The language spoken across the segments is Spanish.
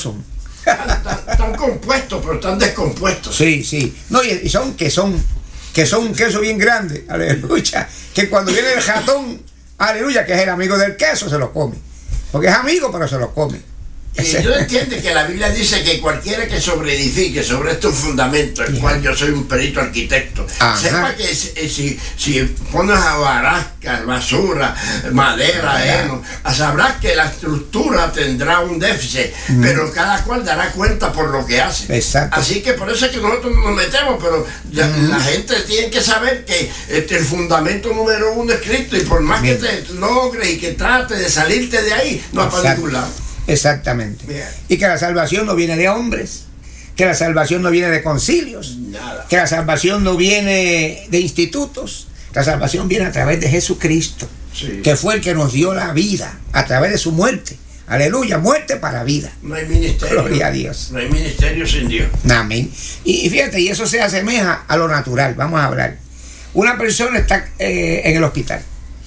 son. Están compuestos, pero están descompuestos. Sí, sí. No, y son un queso bien grande, aleluya. Que cuando viene el ratón, aleluya, que es el amigo del queso, se lo come. Porque es amigo, pero se lo come. Y yo entiendo que la Biblia dice que cualquiera que sobreedifique sobre este fundamento, el cual yo soy un perito arquitecto, sepa que si pones hojarasca, basura, madera, heno, sabrás que la estructura tendrá un déficit, pero cada cual dará cuenta por lo que hace. Exacto. Así que por eso es que nosotros nos metemos, pero la gente tiene que saber que el fundamento número uno es Cristo, y por más que te logres y que trates de salirte de ahí, no vas para ningún lado. Exactamente. Bien. Y que la salvación no viene de hombres, que la salvación no viene de concilios, nada. Que la salvación no viene de institutos, la salvación viene a través de Jesucristo, que fue el que nos dio la vida a través de su muerte. Aleluya, muerte para vida. No hay ministerio. Gloria a Dios. No hay ministerio sin Dios. Amén. Y fíjate, y eso se asemeja a lo natural. Vamos a hablar. Una persona está en el hospital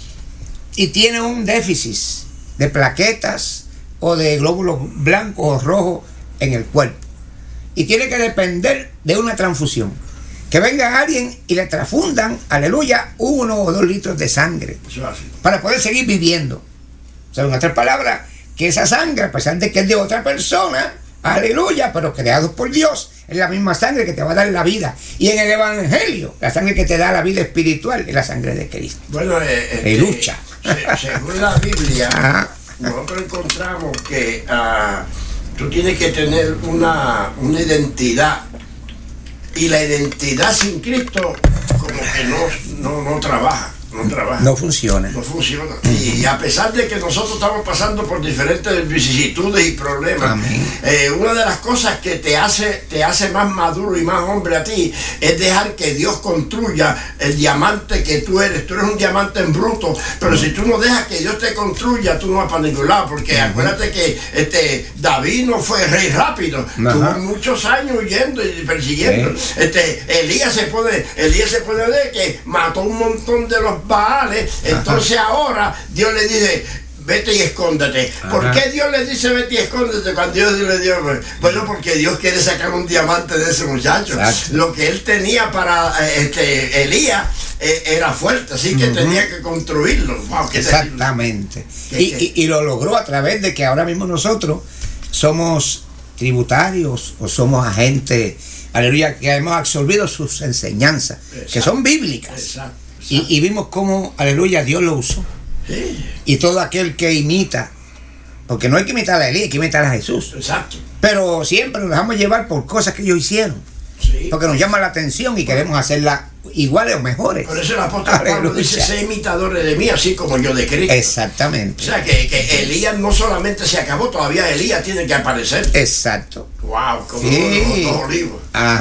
y tiene un déficit de plaquetas o de glóbulos blancos o rojos en el cuerpo, y tiene que depender de una transfusión, que venga alguien y le transfundan, aleluya, 1 o 2 litros de sangre para poder seguir viviendo. O sea, en otras palabras, que esa sangre, a pesar de que es de otra persona, aleluya, pero creado por Dios, es la misma sangre que te va a dar la vida. Y en el Evangelio, la sangre que te da la vida espiritual es la sangre de Cristo. Bueno, lucha. Según la Biblia, nosotros encontramos que tú tienes que tener una identidad, y la identidad sin Cristo como que no trabaja. No funciona. No funciona. Y a pesar de que nosotros estamos pasando por diferentes vicisitudes y problemas, una de las cosas que te hace más maduro y más hombre a ti es dejar que Dios construya el diamante que tú eres. Tú eres un diamante en bruto, pero si tú no dejas que Dios te construya, tú no vas para ningún lado, porque acuérdate que David no fue rey rápido, tuvo muchos años huyendo y persiguiendo. Elías se puede ver que mató un montón de los Baales. Entonces ahora Dios le dice: vete y escóndete. ¿Por qué Dios le dice vete y escóndete cuando Dios le dio? Bueno, porque Dios quiere sacar un diamante de ese muchacho. Lo que él tenía para Elías era fuerte, así que tenía que construirlo. Wow, exactamente. Y lo logró a través de que ahora mismo nosotros somos tributarios o somos agentes, aleluya, que hemos absorbido sus enseñanzas, que son bíblicas. Y vimos cómo, aleluya, Dios lo usó. Y todo aquel que imita, porque no hay que imitar a Elías, hay que imitar a Jesús. Pero siempre nos dejamos llevar por cosas que ellos hicieron, porque nos llama la atención y queremos hacerlas iguales o mejores. Por eso el apóstol Pablo dice: sé imitadores de mí, así como yo de Cristo. Exactamente. O sea que Elías no solamente se acabó, todavía Elías tiene que aparecer. Exacto. Wow, como los 2 olivos.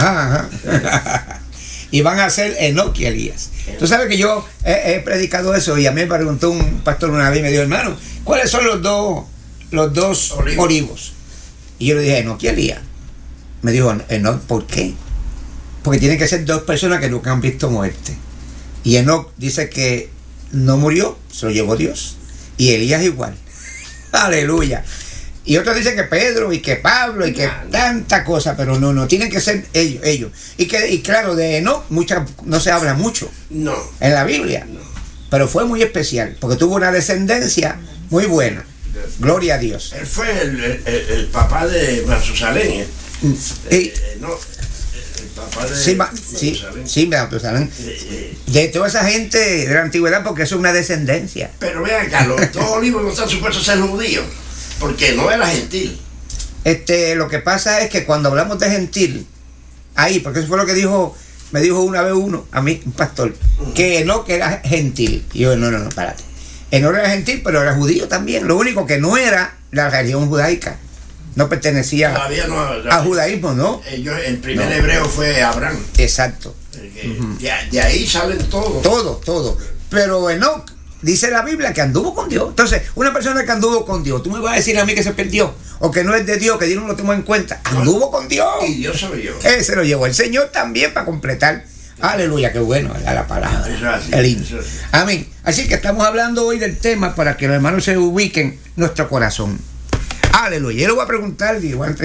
Y van a ser Enoc y Elías. Tú sabes que yo he predicado eso, y a mí me preguntó un pastor una vez y me dijo: hermano, ¿cuáles son los dos olivos? Y yo le dije: Enoc y Elías. Me dijo: Enoc, ¿por qué? Porque tienen que ser 2 personas que nunca han visto muerte. Y Enoc dice que no murió, se lo llevó Dios. Y Elías igual. Aleluya. Y otros dicen que Pedro y que Pablo y que tanta cosa, pero no, tienen que ser ellos. Y claro, de Enoc no se habla mucho en la Biblia, pero fue muy especial, porque tuvo una descendencia muy buena. Gloria a Dios. Él fue el papá de Matusalén. El papá de Matusalén. De toda esa gente de la antigüedad, porque eso es una descendencia. Pero vean acá, los 2 olivos no están supuestos a ser judíos, porque no era gentil. Lo que pasa es que cuando hablamos de gentil, porque eso fue lo que me dijo una vez a mí, un pastor, que Enoc era gentil. Y yo, no, párate. Enoc era gentil, pero era judío también. Lo único que no era la religión judaica. No pertenecía a judaísmo, ¿no? El primer hebreo fue Abraham. Exacto. De ahí salen todos. Todo. Pero Enoc, dice la Biblia, que anduvo con Dios. Entonces, una persona que anduvo con Dios, tú me vas a decir a mí que se perdió, o que no es de Dios, que Dios no lo tomó en cuenta. Anduvo con Dios. Y Dios se lo llevó. Se lo llevó el Señor también para completar. Aleluya, qué bueno, la palabra. El himno. Amén. Así que estamos hablando hoy del tema para que los hermanos se ubiquen nuestro corazón. Aleluya. Yo le voy a preguntar,